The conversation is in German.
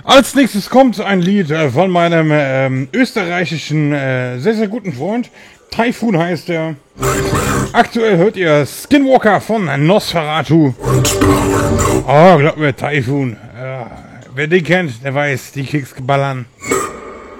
Als nächstes kommt ein Lied von meinem österreichischen, sehr, sehr guten Freund. Typhoon heißt er. Aktuell hört ihr Skinwalker von Nosferatu. Oh, glaub mir, Typhoon. Wer den kennt, der weiß, die Kicks ballern.